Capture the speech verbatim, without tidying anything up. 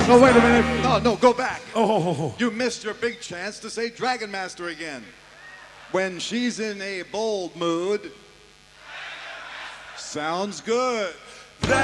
No, wait a minute. No, no, go back. Oh, oh, oh, oh. You missed your big chance to say Dragon Master again. When she's in a bold mood. Sounds good.